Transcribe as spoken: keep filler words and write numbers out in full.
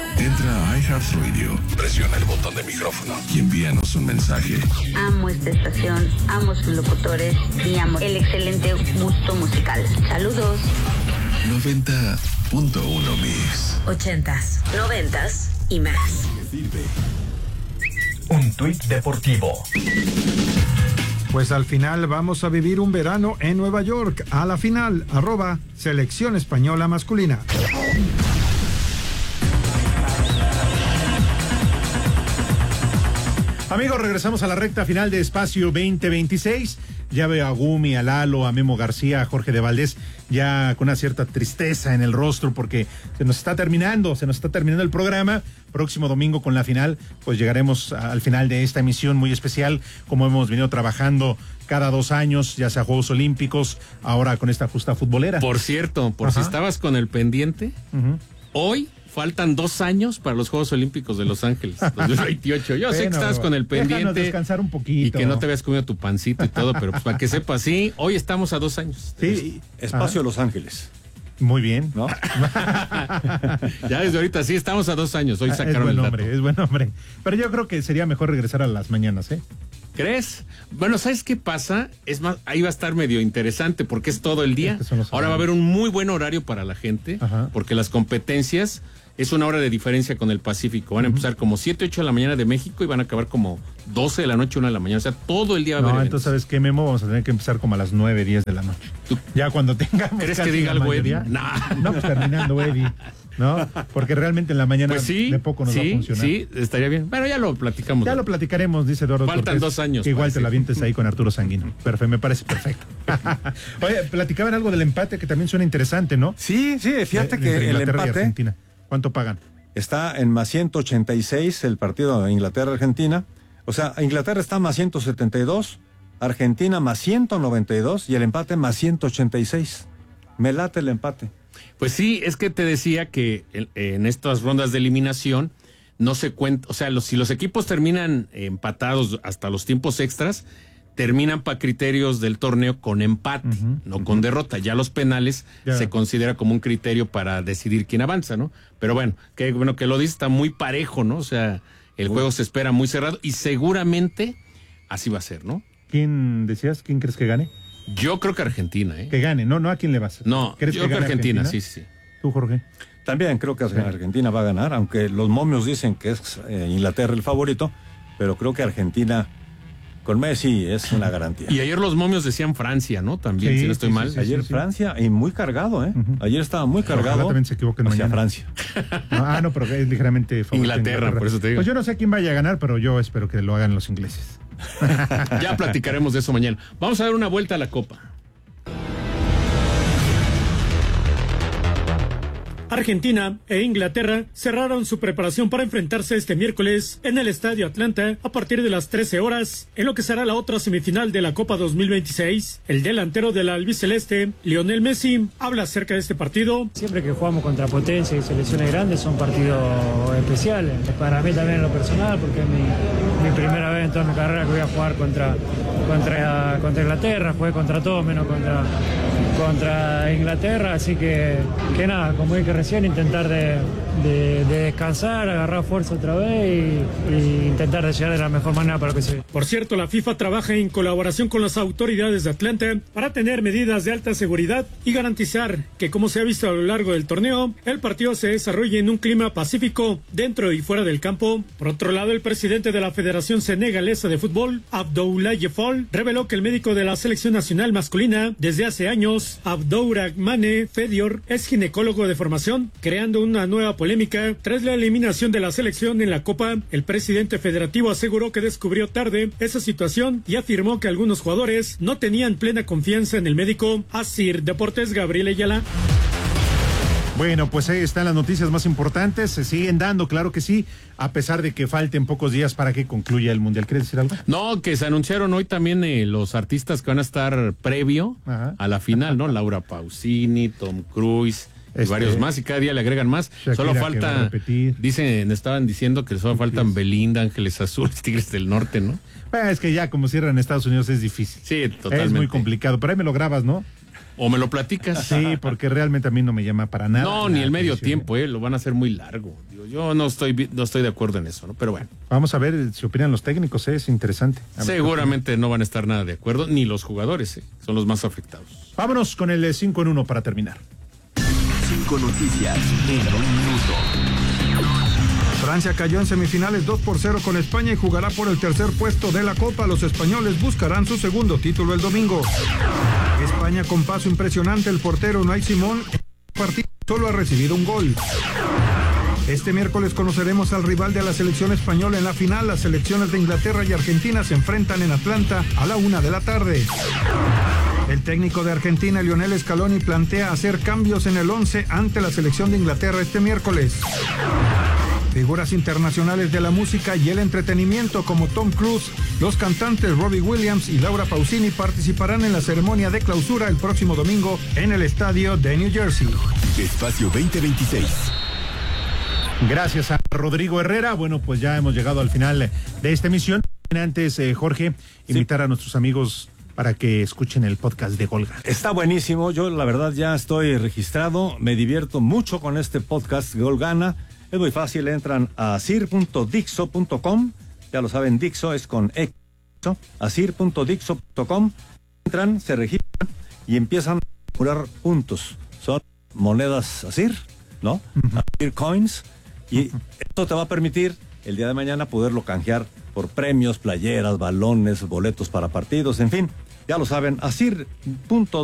Entra a iHeartRadio, presiona el botón de micrófono y envíanos un mensaje. Amo esta estación, amo sus locutores y amo el excelente gusto musical. Saludos. noventa punto uno Mix. Ochentas, noventas y más. Un tuit deportivo. Pues al final vamos a vivir un verano en Nueva York. A la final, arroba Selección Española Masculina. Amigos, regresamos a la recta final de Espacio veinte veintiséis. Ya veo a Gumi, a Lalo, a Memo García, a Jorge de Valdés, ya con una cierta tristeza en el rostro porque se nos está terminando, se nos está terminando el programa. Próximo domingo con la final, pues llegaremos al final de esta emisión muy especial, como hemos venido trabajando cada dos años, ya sea Juegos Olímpicos, ahora con esta justa futbolera. Por cierto, por Ajá. si estabas con el pendiente, uh-huh. hoy faltan dos años para los Juegos Olímpicos de Los Ángeles, dos mil veintiocho. Yo bueno, sé que estabas con el pendiente. Descansar un poquito. Y que no te habías comido tu pancito y todo, pero pues para que sepas, sí, hoy estamos a dos años. Sí. Espacio Los Ángeles. Muy bien. ¿No? Ya desde ahorita sí, estamos a dos años. Hoy sacaron es buen el hombre, dato. Es buen hombre. Pero yo creo que sería mejor regresar a las mañanas, ¿eh? ¿Crees? Bueno, ¿sabes qué pasa? Es más, ahí va a estar medio interesante porque es todo el día. Ahora va a haber un muy buen horario para la gente, Ajá. porque las competencias es una hora de diferencia con el Pacífico. Van a empezar como siete, ocho de la mañana de México y van a acabar como doce de la noche, una de la mañana. O sea, todo el día va a haber No, eventos. entonces, ¿sabes qué, Memo? Vamos a tener que empezar como a las nueve, diez de la noche. ¿Tú? Ya cuando tengamos ¿Crees que diga algo Eddie? No. no, pues terminando Eddie, ¿no? Porque realmente en la mañana pues sí, de poco nos sí, va a funcionar. Sí, estaría bien. Bueno, ya lo platicamos. Ya ¿no? lo platicaremos, dice Eduardo Faltan Cortés, dos años. Que igual parece. te la avientes ahí con Arturo Sanguino. Perfecto, me parece perfecto. Oye, platicaban algo del empate que también suena interesante, ¿no? Sí, sí, fíjate de, que el empate... Argentina. ¿Cuánto pagan? Está en más ciento ochenta y seis el partido de Inglaterra-Argentina. O sea, Inglaterra está más ciento setenta y dos, Argentina más ciento noventa y dos y el empate más ciento ochenta y seis. Me late el empate. Pues sí, es que te decía que en, en estas rondas de eliminación no se cuenta, o sea, los, si los equipos terminan empatados hasta los tiempos extras, terminan para criterios del torneo con empate, uh-huh, no uh-huh. con derrota. Ya los penales yeah. se considera como un criterio para decidir quién avanza, ¿no? Pero bueno, que bueno que lo dice, está muy parejo, ¿no? O sea, el uh-huh. juego se espera muy cerrado y seguramente así va a ser, ¿no? ¿Quién decías? ¿Quién crees que gane? Yo creo que Argentina, ¿eh? Que gane, no, no a quién le vas. No, ¿crees yo que creo que Argentina, Argentina, sí, sí. ¿Tú, Jorge? También creo que sí. Argentina va a ganar, aunque los momios dicen que es eh, Inglaterra el favorito, pero creo que Argentina con Messi es una garantía. Y ayer los momios decían Francia, ¿no? También, sí, si no estoy sí, mal. Sí, sí, ayer sí, Francia, y muy cargado, ¿eh? Uh-huh. Ayer estaba muy cargado. Ojalá también se equivoquen hacia mañana. Francia. No, ah, no, pero es ligeramente favorito. Inglaterra, por eso te digo. Pues yo no sé quién vaya a ganar, pero yo espero que lo hagan los ingleses. Ya platicaremos de eso mañana. Vamos a dar una vuelta a la Copa. Argentina e Inglaterra cerraron su preparación para enfrentarse este miércoles en el Estadio Atlanta a partir de las trece horas, en lo que será la otra semifinal de la Copa dos mil veintiséis. El delantero del albiceleste, Lionel Messi, habla acerca de este partido. Siempre que jugamos contra potencia y selecciones grandes son partidos especiales. Para mí también en lo personal, porque es mi, mi primera vez en toda mi carrera que voy a jugar contra, contra, contra Inglaterra. Jugué contra todos menos contra, contra Inglaterra, así que, que nada, como dije recién, intentar de, de, de descansar, agarrar fuerza otra vez y, y intentar de llegar de la mejor manera para lo que se ve. Por cierto, la FIFA trabaja en colaboración con las autoridades de Atlanta para tener medidas de alta seguridad y garantizar que, como se ha visto a lo largo del torneo, el partido se desarrolle en un clima pacífico dentro y fuera del campo. Por otro lado, el presidente de la Federación Senegalesa de Fútbol, Abdoulaye Fall, reveló que el médico de la selección nacional masculina desde hace años, Abdourahmane Fedior, es ginecólogo de formación, creando una nueva polémica tras la eliminación de la selección en la Copa. El presidente federativo aseguró que descubrió tarde esa situación y afirmó que algunos jugadores no tenían plena confianza en el médico. Asir Deportes, Gabriel Ayala. Bueno, pues ahí están las noticias más importantes, se siguen dando, claro que sí, a pesar de que falten pocos días para que concluya el Mundial. ¿Quieres decir algo? No, que se anunciaron hoy también eh, los artistas que van a estar previo Ajá. a la final, ¿no? Laura Pausini, Tom Cruise, y este, varios más, y cada día le agregan más. Shakira, solo falta, dicen, estaban diciendo que solo faltan Belinda, Ángeles Azules, Tigres del Norte, ¿no? Pues es que ya como cierran en Estados Unidos es difícil. Sí, totalmente. Es muy complicado, pero ahí me lo grabas, ¿no? O me lo platicas. Sí, porque realmente a mí no me llama para nada. No, ni el medio tiempo, eh, lo van a hacer muy largo. Digo, yo no estoy, no estoy de acuerdo en eso, ¿no? Pero bueno. Vamos a ver si opinan los técnicos, ¿eh? Es interesante. Seguramente no van a estar nada de acuerdo, ni los jugadores, eh, son los más afectados. Vámonos con el cinco en uno para terminar. Cinco noticias en un minuto. Francia cayó en semifinales dos por cero con España y jugará por el tercer puesto de la Copa. Los españoles buscarán su segundo título el domingo. España con paso impresionante, el portero Unai Simón en el partido solo ha recibido un gol. Este miércoles conoceremos al rival de la selección española en la final. Las selecciones de Inglaterra y Argentina se enfrentan en Atlanta a la una de la tarde. El técnico de Argentina, Lionel Scaloni, plantea hacer cambios en el once ante la selección de Inglaterra este miércoles. Figuras internacionales de la música y el entretenimiento como Tom Cruise, los cantantes Robbie Williams y Laura Pausini participarán en la ceremonia de clausura el próximo domingo en el estadio de New Jersey. Espacio veinte veintiséis. Gracias a Rodrigo Herrera. Bueno, pues ya hemos llegado al final de esta emisión. Antes, eh, Jorge, invitar sí. a nuestros amigos para que escuchen el podcast de Gol Gana. Está buenísimo. Yo, la verdad, ya estoy registrado. Me divierto mucho con este podcast de Gol Gana. Es muy fácil, entran a asir punto dixo punto com, ya lo saben, Dixo es con X, asir punto dixo punto com, entran, se registran y empiezan a acumular puntos. Son monedas Asir, ¿no? Uh-huh. Asir Coins, y uh-huh. esto te va a permitir el día de mañana poderlo canjear por premios, playeras, balones, boletos para partidos, en fin, ya lo saben, asir punto